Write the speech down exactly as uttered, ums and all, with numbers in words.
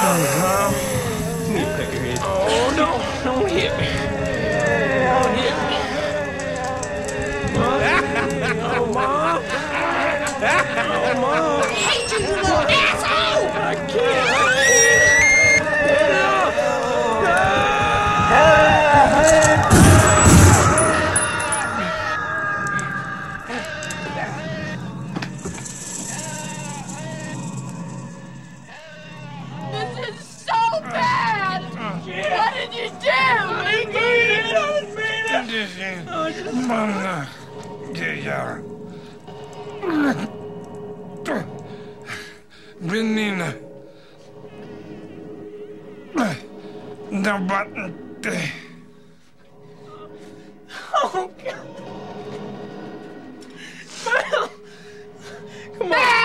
Mom. Give me a peck your head. Oh, no. Don't hit me. Don't hit me. Oh, Mom. Oh, Mom. I hate you, you little asshole! I can't. This is so bad! What did you do? I didn't mean it. I didn't mean it. I just wanna get your Benina. The button. Oh, God. Come on.